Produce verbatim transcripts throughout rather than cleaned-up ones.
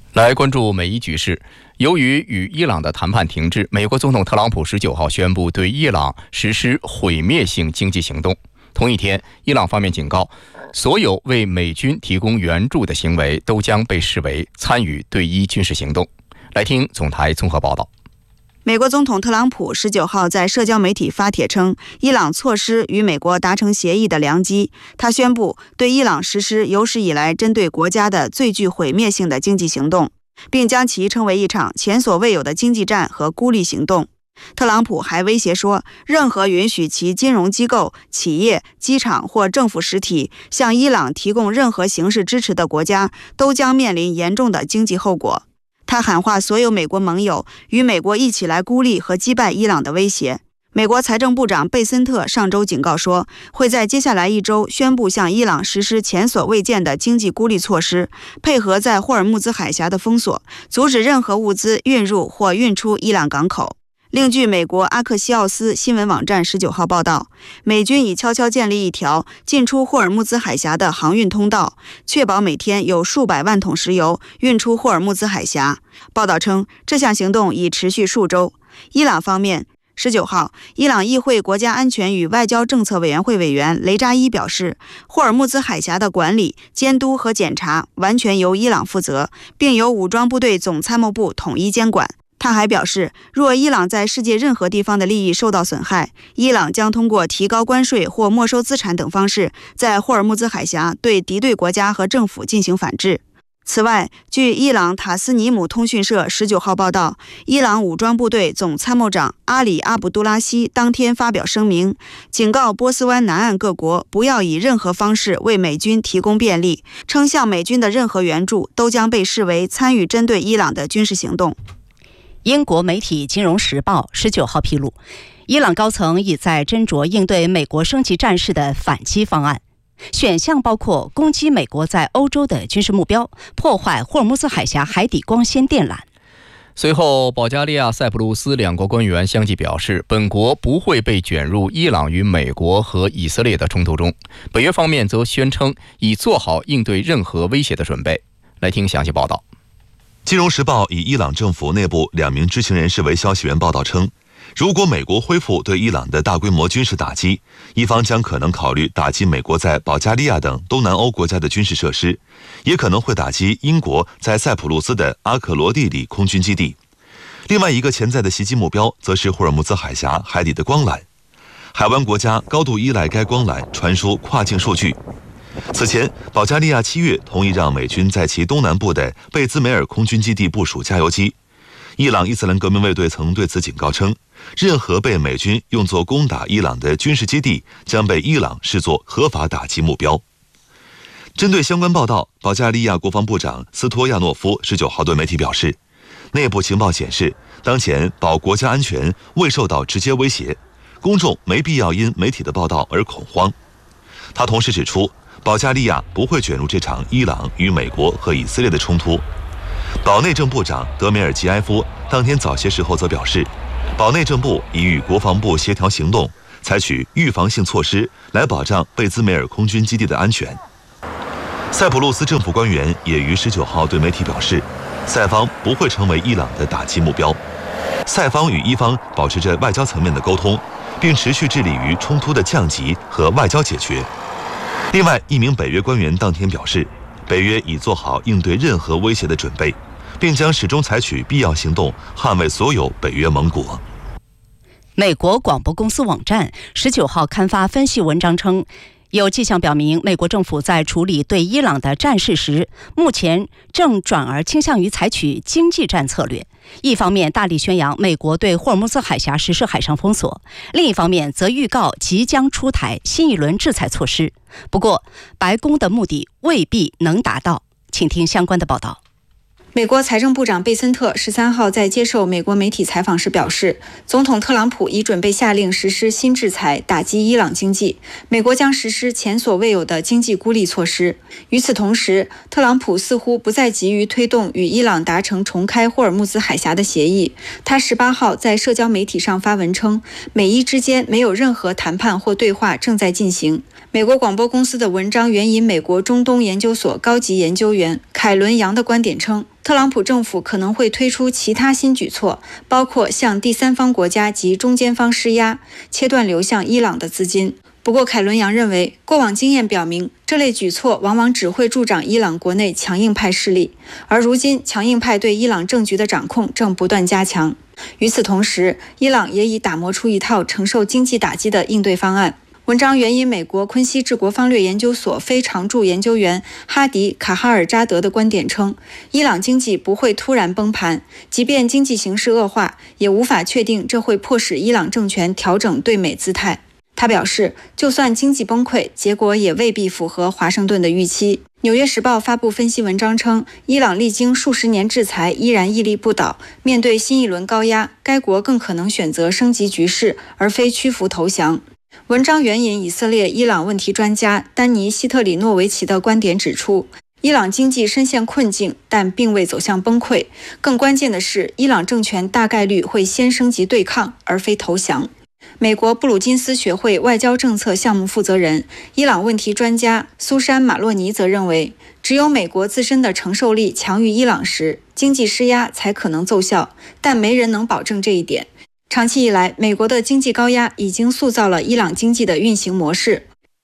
来关注美伊局势。由于与伊朗的谈判停滞，美国总统特朗普十九号宣布对伊朗实施毁灭性经济行动。同一天，伊朗方面警告，所有为美军提供援助的行为都将被视为参与对伊军事行动。来听总台综合报道。 美国总统特朗普十九号在社交媒体发帖称，伊朗错失与美国达成协议的良机。他宣布对伊朗实施有史以来针对国家的最具毁灭性的经济行动，并将其称为一场前所未有的经济战和孤立行动。特朗普还威胁说，任何允许其金融机构、企业、机场或政府实体向伊朗提供任何形式支持的国家，都将面临严重的经济后果。他喊话所有美国盟友，与美国一起来孤立和击败伊朗的威胁。美国财政部长贝森特上周警告说，会在接下来一周宣布向伊朗实施前所未见的经济孤立措施，配合在霍尔木兹海峡的封锁，阻止任何物资运入或运出伊朗港口。另据美国阿克西奥斯新闻网站十九号报道，美军已悄悄建立一条进出霍尔木兹海峡的航运通道，确保每天有数百万桶石油运出霍尔木兹海峡。报道称，这项行动已持续数周。伊朗方面十九号，伊朗议会国家安全与外交政策委员会委员雷扎伊表示，霍尔木兹海峡的管理、监督和检查完全由伊朗负责，并由武装部队总参谋部统一监管。他还表示，若伊朗在世界任何地方的利益受到损害，伊朗将通过提高关税或没收资产等方式，在霍尔木兹海峡对敌对国家和政府进行反制。此外，据伊朗塔斯尼姆通讯社十九号报道，伊朗武装部队总参谋长阿里阿卜杜拉希当天发表声明，警告波斯湾南岸各国不要以任何方式为美军提供便利，称向美军的任何援助都将被视为参与针对伊朗的军事行动。 英国媒体《金融时报》十九号披露，伊朗高层已在斟酌应对美国升级战事的反击方案，选项包括攻击美国在欧洲的军事目标，破坏霍尔木兹海峡海底光纤电缆。 随后，保加利亚、塞浦路斯两国官员相继表示，本国不会被卷入伊朗与美国和以色列的冲突中。北约方面则宣称已做好应对任何威胁的准备。来听详细报道。 金融时报以伊朗政府内部两名知情人士为消息源报道称，如果美国恢复对伊朗的大规模军事打击，伊方将可能考虑打击美国在保加利亚等东南欧国家的军事设施，也可能会打击英国在塞浦路斯的阿克罗蒂里空军基地。另外一个潜在的袭击目标则是霍尔木兹海峡海底的光缆，海湾国家高度依赖该光缆传输跨境数据。此前，保加利亚七月同意让美军在其东南部的贝兹梅尔空军基地部署加油机。伊朗伊斯兰革命卫队曾对此警告称，任何被美军用作攻打伊朗的军事基地将被伊朗视作合法打击目标。针对相关报道，保加利亚国防部长斯托亚诺夫十九号对媒体表示，内部情报显示，当前保国家安全未受到直接威胁，公众没必要因媒体的报道而恐慌。他同时指出，保加利亚不会卷入这场伊朗与美国和以色列的冲突。保内政部长德梅尔吉埃夫当天早些时候则表示，保内政部已与国防部协调行动，采取预防性措施来保障贝兹梅尔空军基地的安全。塞浦路斯政府官员也于十九号对媒体表示，塞方不会成为伊朗的打击目标。塞方与伊方保持着外交层面的沟通，并持续致力于冲突的降级和外交解决。另外，一名北约官员当天表示，北约已做好应对任何威胁的准备，并将始终采取必要行动捍卫所有北约盟国。 美国广播公司网站十九号刊发分析文章称，有迹象表明，美国政府在处理对伊朗的战事时，目前正转而倾向于采取经济战策略。一方面大力宣扬美国对霍尔木兹海峡实施海上封锁，另一方面则预告即将出台新一轮制裁措施。不过，白宫的目的未必能达到。请听相关的报道。 美国财政部长贝森特十三号在接受美国媒体采访时表示，总统特朗普已准备下令实施新制裁，打击伊朗经济。美国将实施前所未有的经济孤立措施。与此同时，特朗普似乎不再急于推动与伊朗达成重开霍尔木兹海峡的协议。他十八号在社交媒体上发文称，美伊之间没有任何谈判或对话正在进行。美国广播公司的文章援引美国中东研究所高级研究员凯伦·杨的观点称，特特朗普政府可能会推出其他新举措，包括向第三方国家及中间方施压，切断流向伊朗的资金。不过，凯伦杨认为，过往经验表明，这类举措往往只会助长伊朗国内强硬派势力，而如今强硬派对伊朗政局的掌控正不断加强。与此同时，伊朗也已打磨出一套承受经济打击的应对方案。文章援引美国昆西治国方略研究所非常驻研究员哈迪·卡哈尔扎德的观点称，伊朗经济不会突然崩盘，即便经济形势恶化，也无法确定这会迫使伊朗政权调整对美姿态。他表示，就算经济崩溃，结果也未必符合华盛顿的预期。纽约时报发布分析文章称，伊朗历经数十年制裁依然屹立不倒，面对新一轮高压，该国更可能选择升级局势，而非屈服投降。文章援引以色列伊朗问题专家丹尼·希特里诺维奇的观点指出，伊朗经济深陷困境，但并未走向崩溃。更关键的是，伊朗政权大概率会先升级对抗，而非投降。美国布鲁金斯学会外交政策项目负责人、伊朗问题专家苏珊·马洛尼则认为，只有美国自身的承受力强于伊朗时，经济施压才可能奏效，但没人能保证这一点。长期以来，美国的经济高压已经塑造了伊朗经济的运行模式。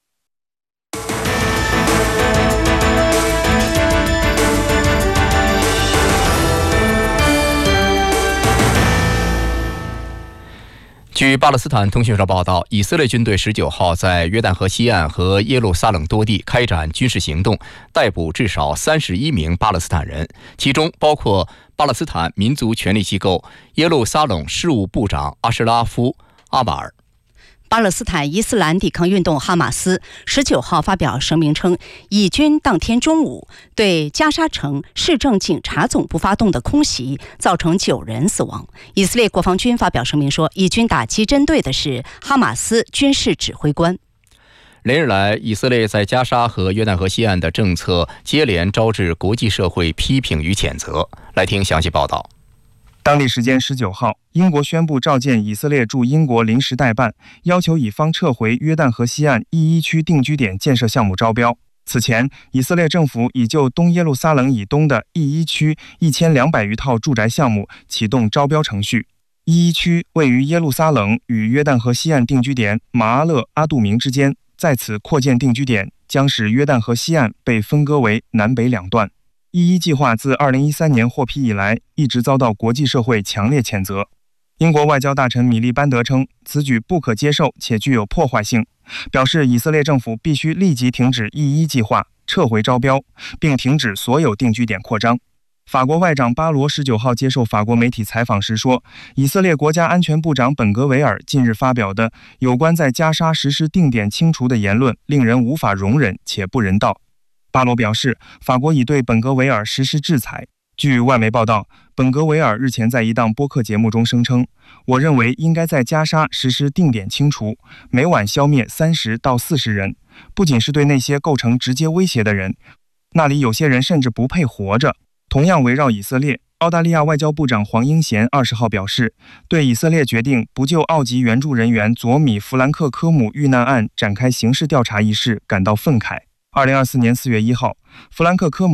据巴勒斯坦通讯社报道，以色列军队十九号在约旦河西岸和耶路撒冷多地开展军事行动，逮捕至少三十一名巴勒斯坦人，其中包括巴勒斯坦民族权力机构耶路撒冷事务部长阿什拉夫·阿马尔。 巴勒斯坦伊斯兰抵抗运动哈马斯十九号发表声明称，以军当天中午对加沙城市政警察总部发动的空袭，造成九人死亡。以色列国防军发表声明说，以军打击针对的是哈马斯军事指挥官。 连日来，以色列在加沙和约旦河西岸的政策接连招致国际社会批评与谴责。来听详细报道。 当地时间十九号，英国宣布召见以色列驻英国临时代办，要求以方撤回约旦河西岸 E 一 区定居点建设项目招标。此前，以色列政府已就东耶路撒冷以东的 E 一 区一千两百余套住宅项目启动招标程序。E 一 区位于耶路撒冷与约旦河西岸定居点马阿勒阿杜明之间，在此扩建定居点将使约旦河西岸被分割为南北两段。E 一 计划自二零一三年获批以来，一直遭到国际社会强烈谴责。英国外交大臣米利班德称，此举不可接受且具有破坏性，表示以色列政府必须立即停止 E 一 计划，撤回招标，并停止所有定居点扩张。法国外长巴罗十九号接受法国媒体采访时说，以色列国家安全部长本格维尔近日发表的有关在加沙实施定点清除的言论令人无法容忍且不人道。巴罗表示，法国已对本格维尔实施制裁。据外媒报道，本格维尔日前在一档播客节目中声称，我认为应该在加沙实施定点清除，每晚消灭三十到四十人，不仅是对那些构成直接威胁的人，那里有些人甚至不配活着。同样围绕以色列，澳大利亚外交部长黄英贤二十号表示，对以色列决定不就澳籍援助人员佐米·弗兰克科姆遇难案展开刑事调查一事感到愤慨。二零二四年四月一号，弗兰克科姆